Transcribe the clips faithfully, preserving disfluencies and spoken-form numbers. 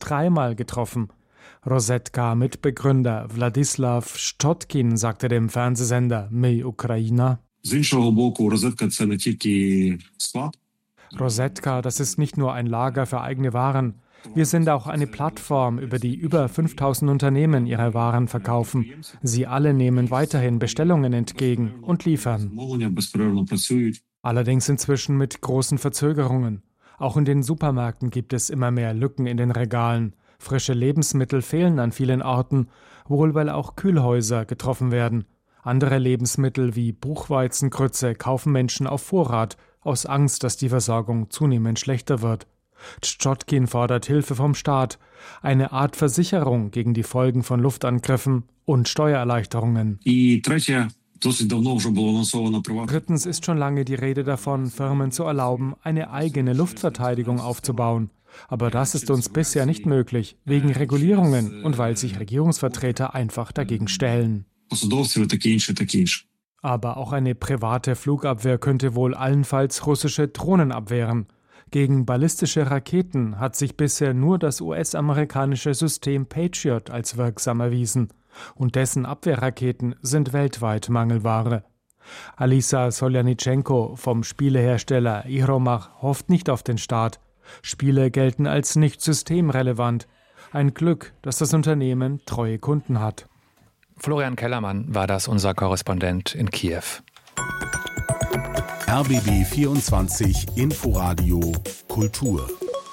dreimal getroffen. Rosetka-Mitbegründer Wladislaw Szczotkin sagte dem Fernsehsender My Ukraina: Rosetka, das ist nicht nur ein Lager für eigene Waren. Wir sind auch eine Plattform, über die über fünftausend Unternehmen ihre Waren verkaufen. Sie alle nehmen weiterhin Bestellungen entgegen und liefern. Allerdings inzwischen mit großen Verzögerungen. Auch in den Supermärkten gibt es immer mehr Lücken in den Regalen. Frische Lebensmittel fehlen an vielen Orten, wohl weil auch Kühlhäuser getroffen werden. Andere Lebensmittel wie Buchweizengrütze kaufen Menschen auf Vorrat, aus Angst, dass die Versorgung zunehmend schlechter wird. Szczotkin fordert Hilfe vom Staat, eine Art Versicherung gegen die Folgen von Luftangriffen und Steuererleichterungen. Drittens ist schon lange die Rede davon, Firmen zu erlauben, eine eigene Luftverteidigung aufzubauen. Aber das ist uns bisher nicht möglich, wegen Regulierungen und weil sich Regierungsvertreter einfach dagegen stellen. Aber auch eine private Flugabwehr könnte wohl allenfalls russische Drohnen abwehren. Gegen ballistische Raketen hat sich bisher nur das U S-amerikanische System Patriot als wirksam erwiesen. Und dessen Abwehrraketen sind weltweit Mangelware. Alisa Soljanitschenko vom Spielehersteller Iromach hofft nicht auf den Staat. Spiele gelten als nicht systemrelevant. Ein Glück, dass das Unternehmen treue Kunden hat. Florian Kellermann war das, unser Korrespondent in Kiew. R B B vierundzwanzig Inforadio Kultur.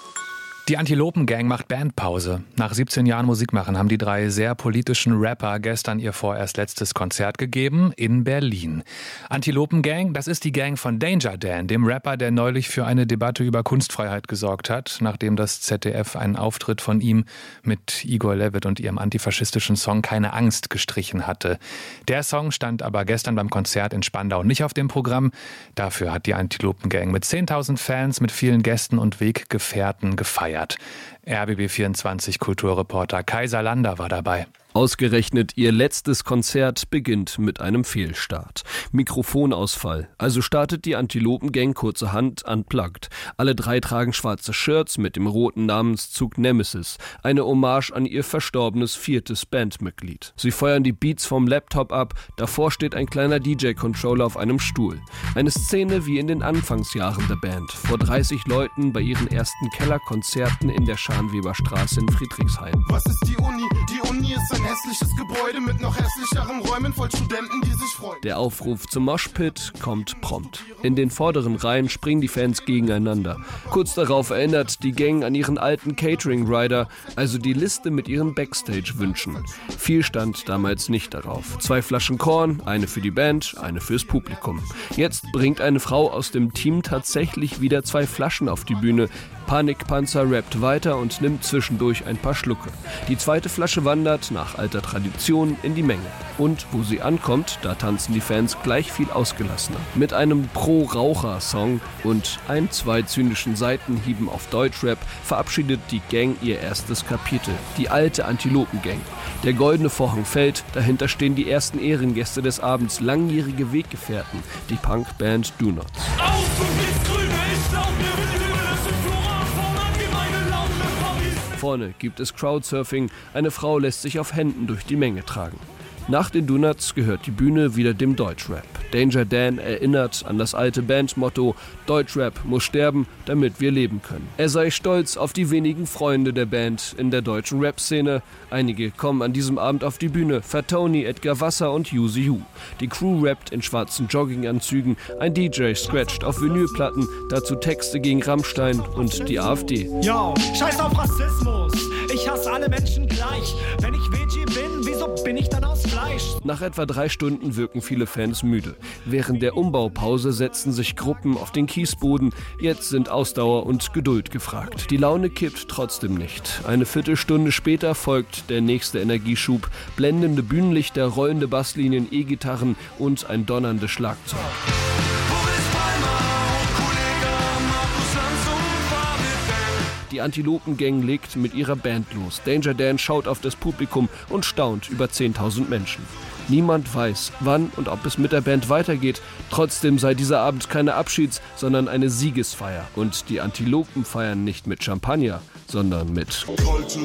Die Antilopen-Gang macht Bandpause. Nach siebzehn Jahren Musik machen haben die drei sehr politischen Rapper gestern ihr vorerst letztes Konzert gegeben in Berlin. Antilopen-Gang, das ist die Gang von Danger Dan, dem Rapper, der neulich für eine Debatte über Kunstfreiheit gesorgt hat, nachdem das Z D F einen Auftritt von ihm mit Igor Levit und ihrem antifaschistischen Song Keine Angst gestrichen hatte. Der Song stand aber gestern beim Konzert in Spandau nicht auf dem Programm. Dafür hat die Antilopen-Gang mit zehntausend Fans, mit vielen Gästen und Weggefährten gefeiert. R B B vierundzwanzig Kulturreporter Kaiser Lander war dabei. Ausgerechnet ihr letztes Konzert beginnt mit einem Fehlstart. Mikrofonausfall. Also startet die Antilopen-Gang kurzerhand unplugged. Alle drei tragen schwarze Shirts mit dem roten Namenszug Nemesis. Eine Hommage an ihr verstorbenes viertes Bandmitglied. Sie feuern die Beats vom Laptop ab. Davor steht ein kleiner D J-Controller auf einem Stuhl. Eine Szene wie in den Anfangsjahren der Band. Vor dreißig Leuten bei ihren ersten Kellerkonzerten in der Scharnweberstraße in Friedrichshain. Was ist die Uni? Die Uni ist ein hässliches Gebäude mit noch hässlicheren Räumen voll Studenten, die sich freuen. Der Aufruf zum Moshpit kommt prompt. In den vorderen Reihen springen die Fans gegeneinander. Kurz darauf erinnert die Gang an ihren alten Catering-Rider, also die Liste mit ihren Backstage-Wünschen. Viel stand damals nicht darauf. Zwei Flaschen Korn, eine für die Band, eine fürs Publikum. Jetzt bringt eine Frau aus dem Team tatsächlich wieder zwei Flaschen auf die Bühne. Panikpanzer rappt weiter und nimmt zwischendurch ein paar Schlucke. Die zweite Flasche wandert nach alter Tradition in die Menge. Und wo sie ankommt, da tanzen die Fans gleich viel ausgelassener. Mit einem Pro-Raucher-Song und ein, zwei zynischen Seitenhieben auf Deutschrap verabschiedet die Gang ihr erstes Kapitel. Die alte Antilopen-Gang. Der goldene Vorhang fällt, dahinter stehen die ersten Ehrengäste des Abends, langjährige Weggefährten, die Punkband Do Nots. Auf und ins Grüne, ich glaub mir, wenn die Bühne, das sind Flora von allgemeine Laune Paris. Vorne gibt es Crowdsurfing, eine Frau lässt sich auf Händen durch die Menge tragen. Nach den Donuts gehört die Bühne wieder dem Deutschrap. Danger Dan erinnert an das alte Bandmotto: Deutschrap muss sterben, damit wir leben können. Er sei stolz auf die wenigen Freunde der Band in der deutschen Rap-Szene. Einige kommen an diesem Abend auf die Bühne: Fat Tony, Edgar Wasser und Yuzi Hu. Die Crew rappt in schwarzen Jogginganzügen, ein D J scratcht auf Vinylplatten, dazu Texte gegen Rammstein und die AfD. Yo, scheiß auf Rassismus, ich hasse alle Menschen gleich. Wenn ich Veggie bin, wieso bin ich dann aus Fleisch? Nach etwa drei Stunden wirken viele Fans müde. Während der Umbaupause setzen sich Gruppen auf den Kiesboden. Jetzt sind Ausdauer und Geduld gefragt. Die Laune kippt trotzdem nicht. Eine Viertelstunde später folgt der nächste Energieschub. Blendende Bühnenlichter, rollende Basslinien, E-Gitarren und ein donnerndes Schlagzeug. Die Antilopen-Gang legt mit ihrer Band los. Danger Dan schaut auf das Publikum und staunt über zehntausend Menschen. Niemand weiß, wann und ob es mit der Band weitergeht. Trotzdem sei dieser Abend keine Abschieds-, sondern eine Siegesfeier. Und die Antilopen feiern nicht mit Champagner, sondern mit kalte